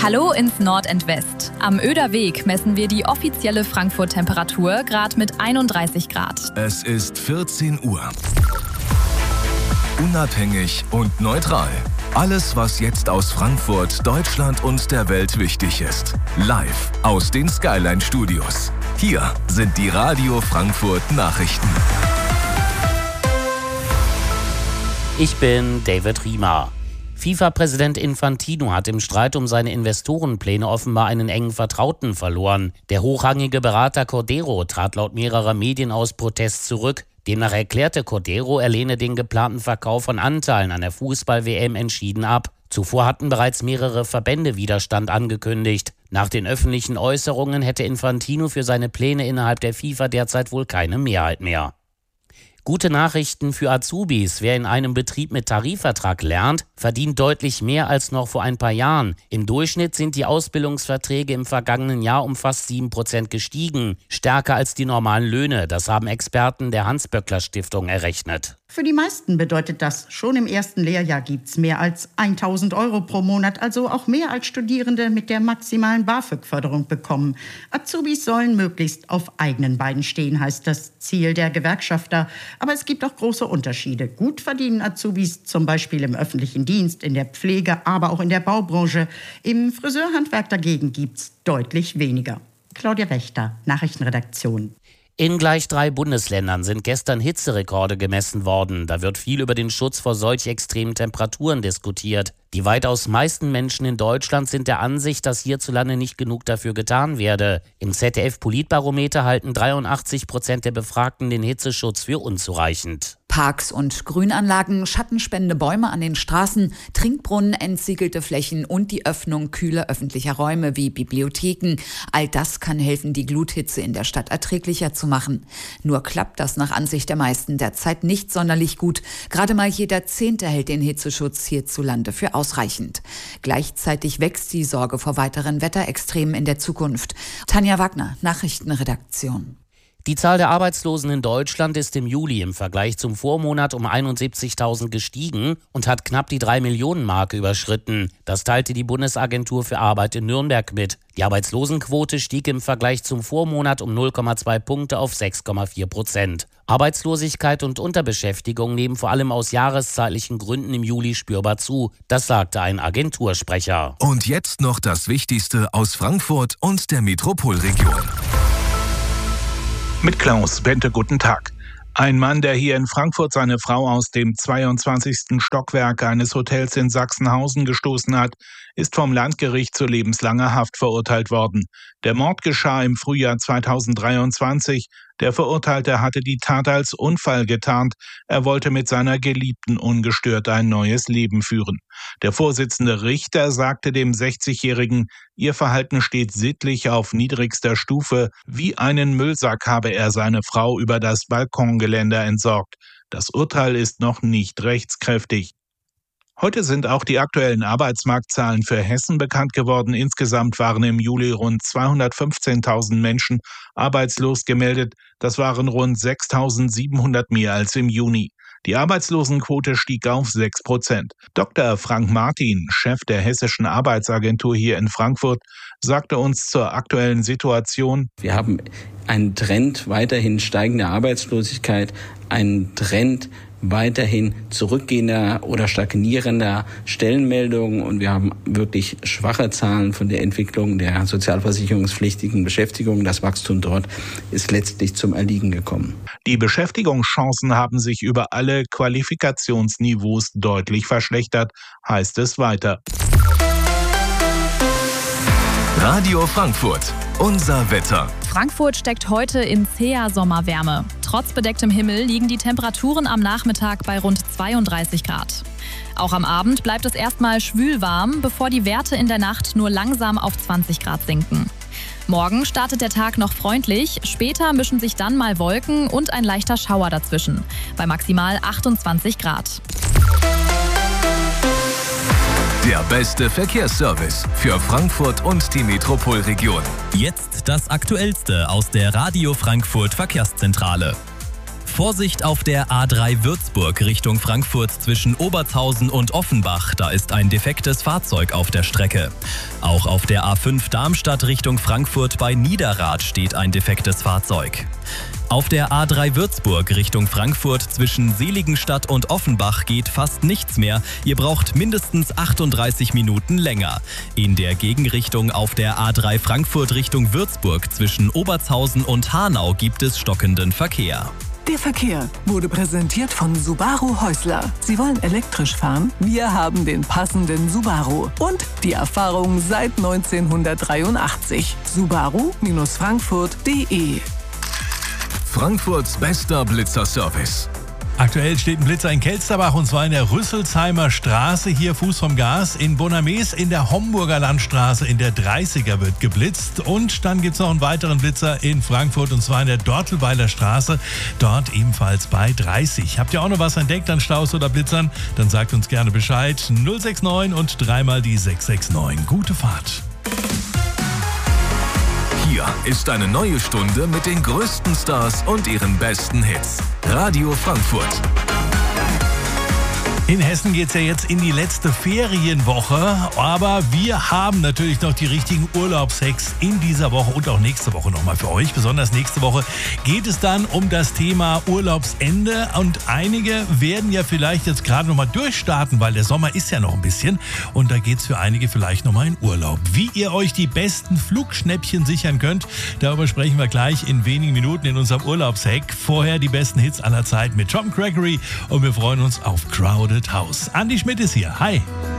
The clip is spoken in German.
Hallo ins Nord and West. Am Oeder Weg messen wir die offizielle Frankfurt-Temperatur gerade mit 31 Grad. Es ist 14 Uhr. Unabhängig und neutral. Alles, was jetzt aus Frankfurt, Deutschland und der Welt wichtig ist. Live aus den Skyline-Studios. Hier sind die Radio Frankfurt Nachrichten. Ich bin David Riemer. FIFA-Präsident Infantino hat im Streit um seine Investorenpläne offenbar einen engen Vertrauten verloren. Der hochrangige Berater Cordero trat laut mehrerer Medien aus Protest zurück. Demnach erklärte Cordero, er lehne den geplanten Verkauf von Anteilen an der Fußball-WM entschieden ab. Zuvor hatten bereits mehrere Verbände Widerstand angekündigt. Nach den öffentlichen Äußerungen hätte Infantino für seine Pläne innerhalb der FIFA derzeit wohl keine Mehrheit mehr. Gute Nachrichten für Azubis. Wer in einem Betrieb mit Tarifvertrag lernt, verdient deutlich mehr als noch vor ein paar Jahren. Im Durchschnitt sind die Ausbildungsverträge im vergangenen Jahr um fast 7% gestiegen. Stärker als die normalen Löhne. Das haben Experten der Hans-Böckler-Stiftung errechnet. Für die meisten bedeutet das, schon im ersten Lehrjahr gibt's mehr als 1.000 Euro pro Monat, also auch mehr als Studierende mit der maximalen BAföG-Förderung bekommen. Azubis sollen möglichst auf eigenen Beinen stehen, heißt das Ziel der Gewerkschafter. Aber es gibt auch große Unterschiede. Gut verdienen Azubis zum Beispiel im öffentlichen Dienst, in der Pflege, aber auch in der Baubranche. Im Friseurhandwerk dagegen gibt's deutlich weniger. Claudia Wächter, Nachrichtenredaktion. In gleich 3 Bundesländern sind gestern Hitzerekorde gemessen worden. Da wird viel über den Schutz vor solch extremen Temperaturen diskutiert. Die weitaus meisten Menschen in Deutschland sind der Ansicht, dass hierzulande nicht genug dafür getan werde. Im ZDF-Politbarometer halten 83% der Befragten den Hitzeschutz für unzureichend. Parks und Grünanlagen, schattenspendende Bäume an den Straßen, Trinkbrunnen, entsiegelte Flächen und die Öffnung kühler öffentlicher Räume wie Bibliotheken. All das kann helfen, die Gluthitze in der Stadt erträglicher zu machen. Nur klappt das nach Ansicht der meisten derzeit nicht sonderlich gut. Gerade mal jeder 10. hält den Hitzeschutz hierzulande für ausreichend. Gleichzeitig wächst die Sorge vor weiteren Wetterextremen in der Zukunft. Tanja Wagner, Nachrichtenredaktion. Die Zahl der Arbeitslosen in Deutschland ist im Juli im Vergleich zum Vormonat um 71.000 gestiegen und hat knapp die 3-Millionen-Marke überschritten. Das teilte die Bundesagentur für Arbeit in Nürnberg mit. Die Arbeitslosenquote stieg im Vergleich zum Vormonat um 0,2 Punkte auf 6,4%. Arbeitslosigkeit und Unterbeschäftigung nehmen vor allem aus jahreszeitlichen Gründen im Juli spürbar zu. Das sagte ein Agentursprecher. Und jetzt noch das Wichtigste aus Frankfurt und der Metropolregion. Mit Klaus Bente, guten Tag. Ein Mann, der hier in Frankfurt seine Frau aus dem 22. Stockwerk eines Hotels in Sachsenhausen gestoßen hat, ist vom Landgericht zu lebenslanger Haft verurteilt worden. Der Mord geschah im Frühjahr 2023. Der Verurteilte hatte die Tat als Unfall getarnt. Er wollte mit seiner Geliebten ungestört ein neues Leben führen. Der Vorsitzende Richter sagte dem 60-Jährigen, ihr Verhalten steht sittlich auf niedrigster Stufe. Wie einen Müllsack habe er seine Frau über das Balkongeländer entsorgt. Das Urteil ist noch nicht rechtskräftig. Heute sind auch die aktuellen Arbeitsmarktzahlen für Hessen bekannt geworden. Insgesamt waren im Juli rund 215.000 Menschen arbeitslos gemeldet. Das waren rund 6.700 mehr als im Juni. Die Arbeitslosenquote stieg auf 6%. Dr. Frank Martin, Chef der Hessischen Arbeitsagentur hier in Frankfurt, sagte uns zur aktuellen Situation: Wir haben einen Trend weiterhin steigender Arbeitslosigkeit, einen Trend weiterhin zurückgehender oder stagnierender Stellenmeldungen und wir haben wirklich schwache Zahlen von der Entwicklung der sozialversicherungspflichtigen Beschäftigung. Das Wachstum dort ist letztlich zum Erliegen gekommen. Die Beschäftigungschancen haben sich über alle Qualifikationsniveaus deutlich verschlechtert, heißt es weiter. Radio Frankfurt, unser Wetter. Frankfurt steckt heute in zäher Sommerwärme. Trotz bedecktem Himmel liegen die Temperaturen am Nachmittag bei rund 32 Grad. Auch am Abend bleibt es erstmal schwülwarm, bevor die Werte in der Nacht nur langsam auf 20 Grad sinken. Morgen startet der Tag noch freundlich, später mischen sich dann mal Wolken und ein leichter Schauer dazwischen, bei maximal 28 Grad. Der beste Verkehrsservice für Frankfurt und die Metropolregion. Jetzt das Aktuellste aus der Radio Frankfurt Verkehrszentrale. Vorsicht auf der A3 Würzburg Richtung Frankfurt zwischen Obertshausen und Offenbach. Da ist ein defektes Fahrzeug auf der Strecke. Auch auf der A5 Darmstadt Richtung Frankfurt bei Niederrad steht ein defektes Fahrzeug. Auf der A3 Würzburg Richtung Frankfurt zwischen Seligenstadt und Offenbach geht fast nichts mehr. Ihr braucht mindestens 38 Minuten länger. In der Gegenrichtung auf der A3 Frankfurt Richtung Würzburg zwischen Obertshausen und Hanau gibt es stockenden Verkehr. Der Verkehr wurde präsentiert von Subaru Häusler. Sie wollen elektrisch fahren? Wir haben den passenden Subaru. Und die Erfahrung seit 1983. Subaru-Frankfurt.de. Frankfurts bester Blitzerservice. Aktuell steht ein Blitzer in Kelsterbach und zwar in der Rüsselsheimer Straße, hier Fuß vom Gas. In Bonamess in der Homburger Landstraße in der 30er wird geblitzt. Und dann gibt es noch einen weiteren Blitzer in Frankfurt und zwar in der Dortelweiler Straße, dort ebenfalls bei 30. Habt ihr auch noch was entdeckt an Staus oder Blitzern? Dann sagt uns gerne Bescheid. 069 und dreimal die 669. Gute Fahrt. Hier ist eine neue Stunde mit den größten Stars und ihren besten Hits. Radio Frankfurt. In Hessen geht es ja jetzt in die letzte Ferienwoche, aber wir haben natürlich noch die richtigen Urlaubshacks in dieser Woche und auch nächste Woche nochmal für euch. Besonders nächste Woche geht es dann um das Thema Urlaubsende und einige werden ja vielleicht jetzt gerade nochmal durchstarten, weil der Sommer ist ja noch ein bisschen und da geht es für einige vielleicht nochmal in Urlaub. Wie ihr euch die besten Flugschnäppchen sichern könnt, darüber sprechen wir gleich in wenigen Minuten in unserem Urlaubshack. Vorher die besten Hits aller Zeit mit Tom Gregory und wir freuen uns auf Crowded House. Andi Schmidt ist hier. Hi.